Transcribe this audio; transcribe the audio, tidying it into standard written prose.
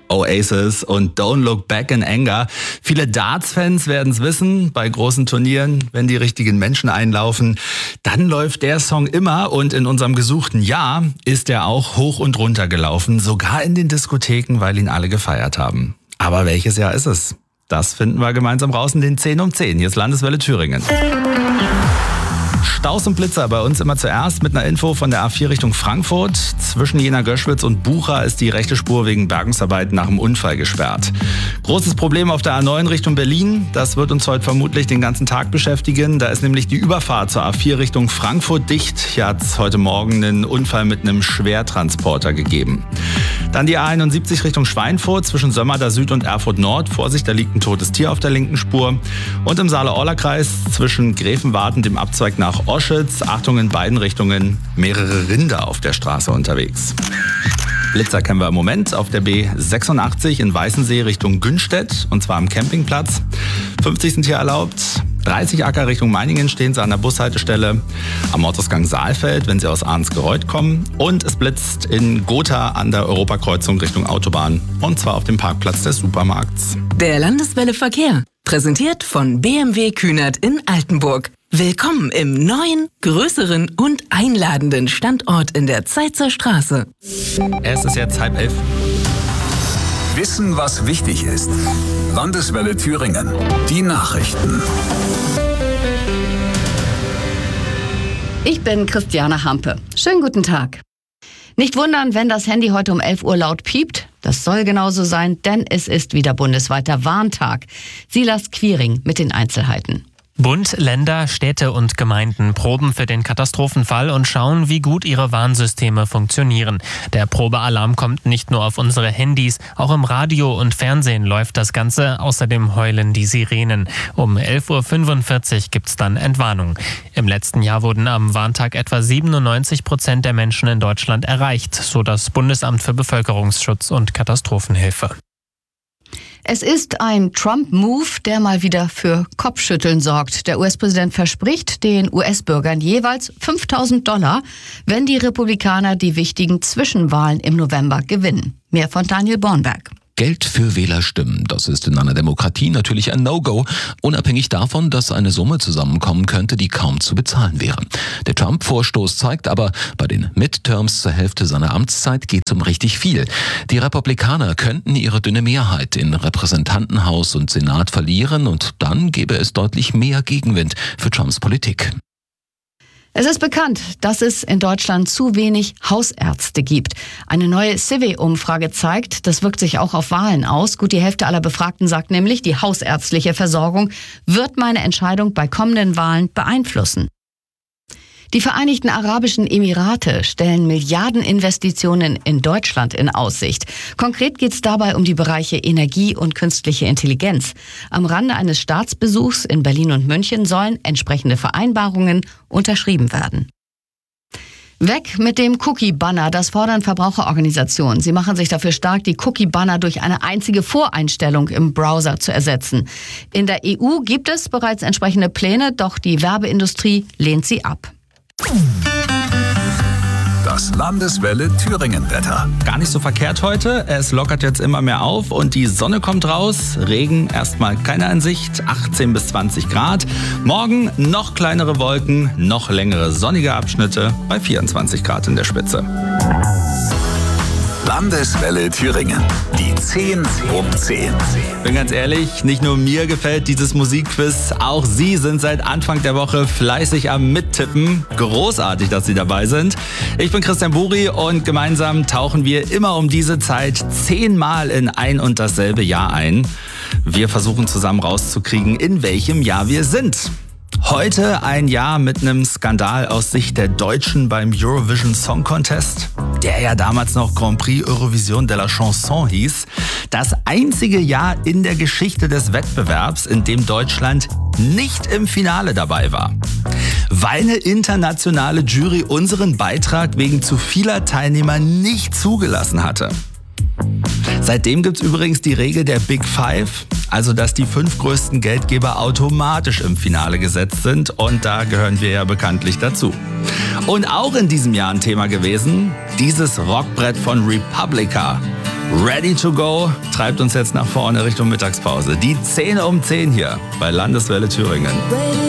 Oasis und Don't Look Back in Anger. Viele Darts-Fans werden es wissen, bei großen Turnieren, wenn die richtigen Menschen einlaufen, dann läuft der Song immer und in unserem gesuchten Jahr ist er auch hoch und runter gelaufen, sogar in den Diskotheken, weil ihn alle gefeiert haben. Aber welches Jahr ist es? Das finden wir gemeinsam raus in den 10 um 10. Hier ist Landeswelle Thüringen. Staus und Blitzer bei uns immer zuerst mit einer Info von der A4 Richtung Frankfurt. Zwischen Jena-Göschwitz und Bucha ist die rechte Spur wegen Bergungsarbeiten nach dem Unfall gesperrt. Großes Problem auf der A9 Richtung Berlin. Das wird uns heute vermutlich den ganzen Tag beschäftigen. Da ist nämlich die Überfahrt zur A4 Richtung Frankfurt dicht. Hier hat es heute Morgen einen Unfall mit einem Schwertransporter gegeben. Dann die A71 Richtung Schweinfurt zwischen Sömmerda Süd und Erfurt Nord. Vorsicht, da liegt ein totes Tier auf der linken Spur. Und im Saale-Orla-Kreis zwischen Gräfenwarth, dem Abzweig nach Oschitz, Achtung in beiden Richtungen, mehrere Rinder auf der Straße unterwegs. Blitzer kennen wir im Moment auf der B86 in Weißensee Richtung Günstedt, und zwar am Campingplatz. 50 sind hier erlaubt. 30 Acker Richtung Meiningen stehen Sie an der Bushaltestelle. Am Ortsgang Saalfeld, wenn Sie aus Arnsgereuth kommen. Und es blitzt in Gotha an der Europakreuzung Richtung Autobahn, und zwar auf dem Parkplatz des Supermarkts. Der Landeswelle Verkehr, präsentiert von BMW Kühnert in Altenburg. Willkommen im neuen, größeren und einladenden Standort in der Zeitzer Straße. Es ist jetzt 10:30. Wissen, was wichtig ist. Landeswelle Thüringen. Die Nachrichten. Ich bin Christiane Hampe. Schönen guten Tag. Nicht wundern, wenn das Handy heute um 11 Uhr laut piept. Das soll genauso sein, denn es ist wieder bundesweiter Warntag. Silas Quiring mit den Einzelheiten. Bund, Länder, Städte und Gemeinden proben für den Katastrophenfall und schauen, wie gut ihre Warnsysteme funktionieren. Der Probealarm kommt nicht nur auf unsere Handys, auch im Radio und Fernsehen läuft das Ganze. Außerdem heulen die Sirenen. Um 11:45 Uhr gibt's dann Entwarnung. Im letzten Jahr wurden am Warntag etwa 97% der Menschen in Deutschland erreicht, so das Bundesamt für Bevölkerungsschutz und Katastrophenhilfe. Es ist ein Trump-Move, der mal wieder für Kopfschütteln sorgt. Der US-Präsident verspricht den US-Bürgern jeweils $5.000, wenn die Republikaner die wichtigen Zwischenwahlen im November gewinnen. Mehr von Daniel Bornberg. Geld für Wählerstimmen, das ist in einer Demokratie natürlich ein No-Go, unabhängig davon, dass eine Summe zusammenkommen könnte, die kaum zu bezahlen wäre. Der Trump-Vorstoß zeigt aber, bei den Midterms zur Hälfte seiner Amtszeit geht es um richtig viel. Die Republikaner könnten ihre dünne Mehrheit in Repräsentantenhaus und Senat verlieren und dann gäbe es deutlich mehr Gegenwind für Trumps Politik. Es ist bekannt, dass es in Deutschland zu wenig Hausärzte gibt. Eine neue CIVI-Umfrage zeigt, das wirkt sich auch auf Wahlen aus. Gut die Hälfte aller Befragten sagt nämlich, die hausärztliche Versorgung wird meine Entscheidung bei kommenden Wahlen beeinflussen. Die Vereinigten Arabischen Emirate stellen Milliardeninvestitionen in Deutschland in Aussicht. Konkret geht es dabei um die Bereiche Energie und künstliche Intelligenz. Am Rande eines Staatsbesuchs in Berlin und München sollen entsprechende Vereinbarungen unterschrieben werden. Weg mit dem Cookie-Banner, das fordern Verbraucherorganisationen. Sie machen sich dafür stark, die Cookie-Banner durch eine einzige Voreinstellung im Browser zu ersetzen. In der EU gibt es bereits entsprechende Pläne, doch die Werbeindustrie lehnt sie ab. Das Landeswelle Thüringen-Wetter. Gar nicht so verkehrt heute. Es lockert jetzt immer mehr auf und die Sonne kommt raus. Regen erstmal keine in Sicht. 18 bis 20 Grad. Morgen noch kleinere Wolken, noch längere sonnige Abschnitte bei 24 Grad in der Spitze. Landeswelle Thüringen. Die 10 um 10. Bin ganz ehrlich, nicht nur mir gefällt dieses Musikquiz, auch Sie sind seit Anfang der Woche fleißig am Mittippen. Großartig, dass Sie dabei sind. Ich bin Christian Buri und gemeinsam tauchen wir immer um diese Zeit 10-mal in ein und dasselbe Jahr ein. Wir versuchen zusammen rauszukriegen, in welchem Jahr wir sind. Heute ein Jahr mit einem Skandal aus Sicht der Deutschen beim Eurovision Song Contest, der ja damals noch Grand Prix Eurovision de la Chanson hieß. Das einzige Jahr in der Geschichte des Wettbewerbs, in dem Deutschland nicht im Finale dabei war. Weil eine internationale Jury unseren Beitrag wegen zu vieler Teilnehmer nicht zugelassen hatte. Seitdem gibt's übrigens die Regel der Big Five, also dass die 5 größten Geldgeber automatisch im Finale gesetzt sind und da gehören wir ja bekanntlich dazu. Und auch in diesem Jahr ein Thema gewesen, dieses Rockbrett von Republica. Ready to go treibt uns jetzt nach vorne Richtung Mittagspause. Die 10 um 10 hier bei Landeswelle Thüringen.